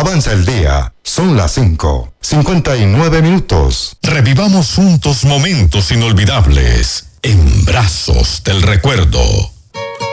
Avanza el día. Son las 5:59. Revivamos juntos momentos inolvidables en Brazos del Recuerdo.